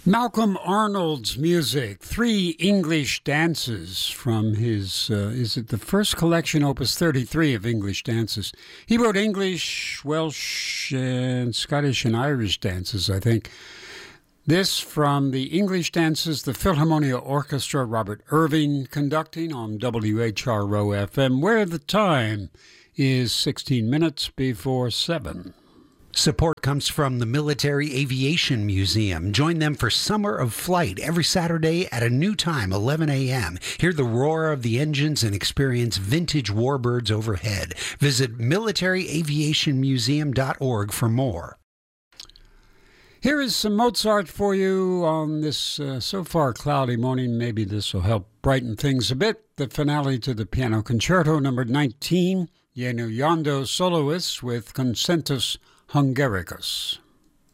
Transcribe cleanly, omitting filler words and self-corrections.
Malcolm Arnold's music, Three English Dances from his, is it the first collection, Opus 33 of English dances. He wrote English, Welsh, and Scottish and Irish dances, I think. This from the English dances, the Philharmonia Orchestra, Robert Irving conducting on WHRO FM, where the time is 16 minutes before 7. Support comes from the Military Aviation Museum. Join them for Summer of Flight every Saturday at a new time, 11 a.m. Hear the roar of the engines and experience vintage warbirds overhead. Visit militaryaviationmuseum.org for more. Here is some Mozart for you on this so far cloudy morning. Maybe this will help brighten things a bit. The finale to the Piano Concerto, number 19, Jenő Jandó soloists with Concertus Hungaricus.